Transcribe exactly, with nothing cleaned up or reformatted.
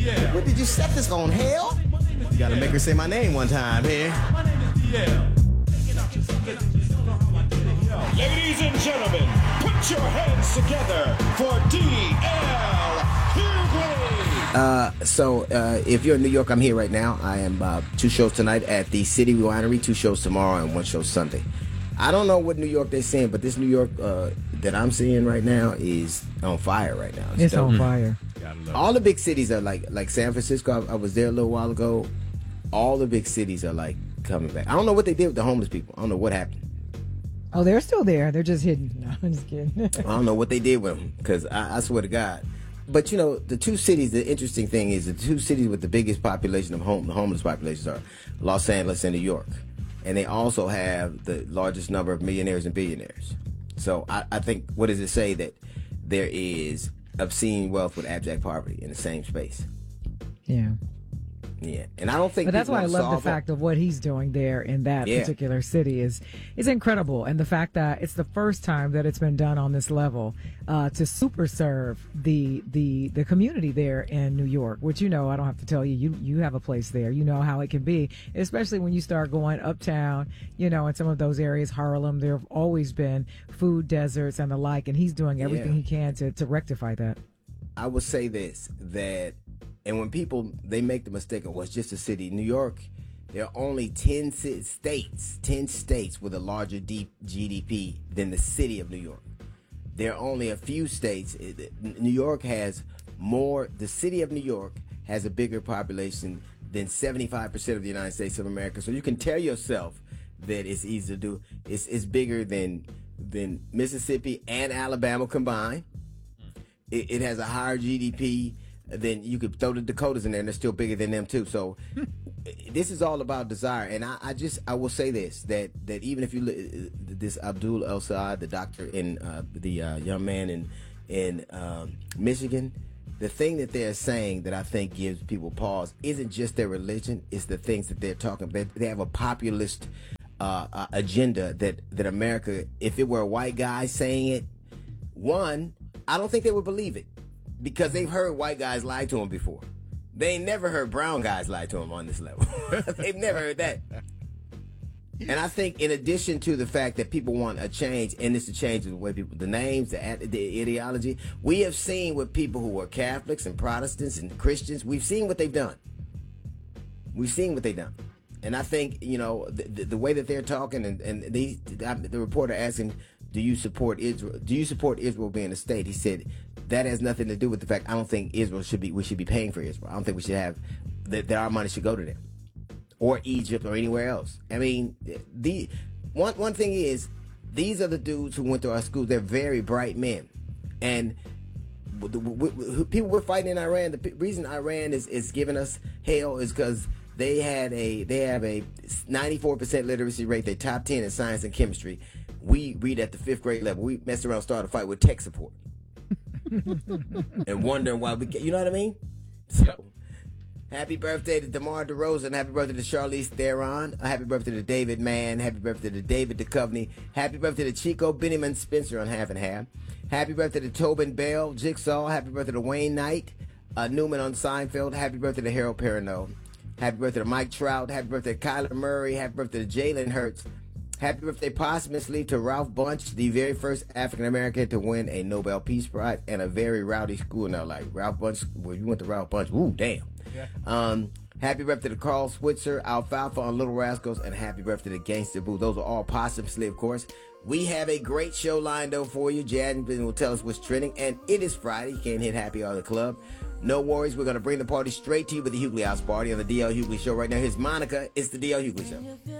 What did you set this on, hell? You gotta make her say my name one time here. Ladies and gentlemen, put your hands together for D L Hughley. Uh, so uh, if you're in New York, I'm here right now. I am uh, two shows tonight at the City Winery, two shows tomorrow, and one show Sunday. I don't know what New York they're seeing, but this New York uh, that I'm seeing right now is on fire right now. It's, it's on fire. All the big cities are like like San Francisco. I, I was there a little while ago. All the big cities are like coming back. I don't know what they did with the homeless people. I don't know what happened. Oh, they're still there. They're just hidden. No, I'm just kidding. I don't know what they did with them because I, I swear to God. But, you know, the two cities, the interesting thing is the two cities with the biggest population of home, the homeless populations are Los Angeles and New York. And they also have the largest number of millionaires and billionaires. So I, I think, what does it say? That there is obscene wealth with abject poverty in the same space. Yeah. Yeah, and I don't think. But that's why I love the it. fact of what he's doing there in that yeah. particular city is is incredible, and the fact that it's the first time that it's been done on this level uh, to super serve the the the community there in New York. Which you know, I don't have to tell you, you you have a place there. You know how it can be, especially when you start going uptown. You know, in some of those areas, Harlem, there have always been food deserts and the like, and he's doing everything yeah. he can to to rectify that. I would say this that. And when people, they make the mistake of, well, it's just a city. New York, there are only ten states, ten states with a larger G D P than the city of New York. There are only a few states. New York has more, the city of New York has a bigger population than seventy-five percent of the United States of America. So you can tell yourself that it's easy to do. It's, it's bigger than, than Mississippi and Alabama combined. It, it has a higher G D P. Then you could throw the Dakotas in there and they're still bigger than them too. So this is all about desire. And I, I just, I will say this, that, that even if you, this Abdul El Saad, the doctor in, uh, the uh, young man in, in um, Michigan, the thing that they're saying that I think gives people pause isn't just their religion, it's the things that they're talking about. They have a populist uh, uh, agenda that, that America, if it were a white guy saying it, one, I don't think they would believe it. Because they've heard white guys lie to them before. They ain't never heard brown guys lie to them on this level. They've never heard that. And I think in addition to the fact that people want a change, and it's a change of the way people, the names, the, the ideology, we have seen with people who are Catholics and Protestants and Christians, we've seen what they've done. We've seen what they've done. And I think, you know, the, the, the way that they're talking, and, and they, the reporter asked him, do you support Israel? Do you support Israel being a state? He said, that has nothing to do with the fact I don't think Israel should be, we should be paying for Israel. I don't think we should have, that, that our money should go to them. Or Egypt or anywhere else. I mean, the one one thing is, these are the dudes who went to our schools. They're very bright men. And the, we, we, people were fighting in Iran. The reason Iran is, is giving us hell is because they had a they have a ninety-four percent literacy rate. They're top ten in science and chemistry. We read at the fifth grade level. We messed around, started a fight with tech support. And wondering why we, you know what I mean? So, yep. Happy birthday to DeMar DeRozan. Happy birthday to Charlize Theron. Happy birthday to David Mann. Happy birthday to David Duchovny. Happy birthday to Chico Benjamin Spencer on Half and Half. Happy birthday to Tobin Bell, Jigsaw. Happy birthday to Wayne Knight, uh, Newman on Seinfeld. Happy birthday to Harold Perrineau. Happy birthday to Mike Trout. Happy birthday to Kyler Murray. Happy birthday to Jalen Hurts. Happy birthday posthumously to Ralph Bunche, the very first African-American to win a Nobel Peace Prize and a very rowdy school. Now, like Ralph Bunche, well, you went to Ralph Bunche, ooh, damn. Yeah. Um, happy birthday to Carl Switzer, Alfalfa on Little Rascals, and happy birthday to Gangsta Boo. Those are all posthumously, of course. We have a great show lined up for you. Jad will tell us what's trending, and it is Friday. You can't hit Happy Hour of the Club. No worries, we're going to bring the party straight to you with the Hughley House Party on the D L Hughley Show right now. Here's Monica. It's the D L Hughley Show.